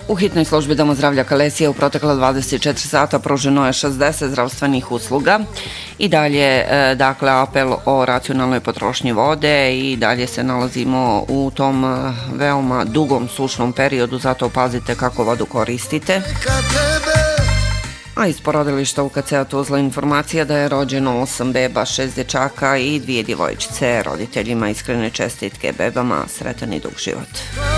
U hitnoj službi Doma zdravlja Kalesija u protekla 24 sata pruženo je 60 zdravstvenih usluga i dalje, dakle, apel o racionalnoj potrošnji vode i dalje se nalazimo u tom veoma dugom sušnom periodu, zato pazite kako vodu koristite. A iz porodilišta UKC-a Tuzla informacija da je rođeno 8 beba, 6 dječaka i 2 djevojčice. Roditeljima iskrene čestitke bebama, sretan i dug život.